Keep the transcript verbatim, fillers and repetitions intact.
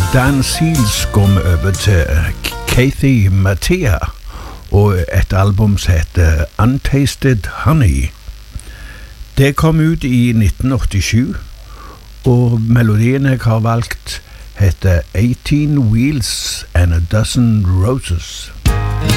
Dan Seals kom over til Kathy Mattea og et album som heter Untasted Honey. Det kom ut i nitten åttisju, og melodien jeg har valgt heter eighteen Wheels and a Dozen Roses.